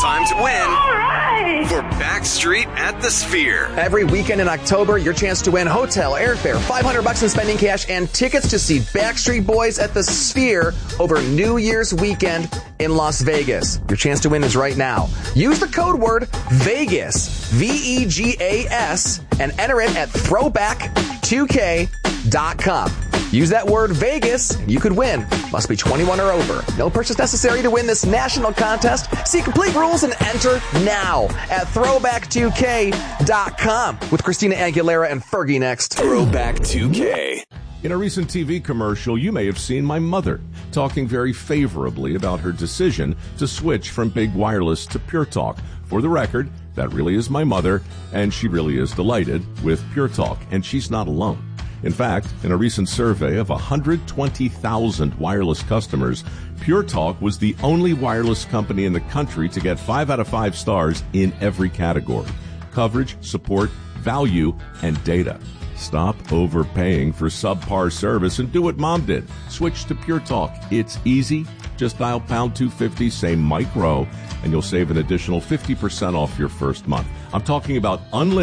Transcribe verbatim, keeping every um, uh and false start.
time to win All right. for Backstreet at the Sphere. Every weekend in October, your chance to win hotel, airfare, five hundred bucks in spending cash, and tickets to see Backstreet Boys at the Sphere over New Year's weekend in Las Vegas. Your chance to win is right now. Use the code word VEGAS, V E G A S, and enter it at throwback two k dot com. Use that word Vegas, you could win. Must be twenty-one or over. No purchase necessary to win this national contest. See complete rules and enter now at throwback two k dot com. With Christina Aguilera and Fergie next. Throwback two K. In a recent T V commercial, you may have seen my mother talking very favorably about her decision to switch from big wireless to Pure Talk. For the record, that really is my mother, and she really is delighted with Pure Talk, and she's not alone. In fact, in a recent survey of one hundred twenty thousand wireless customers, Pure Talk was the only wireless company in the country to get five out of five stars in every category: coverage, support, value, and data. Stop overpaying for subpar service and do what Mom did. Switch to Pure Talk. It's easy. Just dial pound two fifty, say Mike Rowe, and you'll save an additional fifty percent off your first month. I'm talking about unlimited